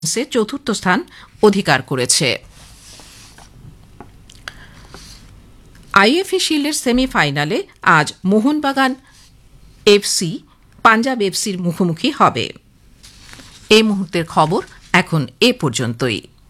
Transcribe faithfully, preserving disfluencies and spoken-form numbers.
চতুর্থ স্থান অধিকার করেছে। আইএফএ শিল্ডের সেমিফাইনালে আজ মোহনবাগান এফসি পাঞ্জাব এফসির মুখোমুখি হবে। এই মুহূর্তের খবর এখন এ পর্যন্তই।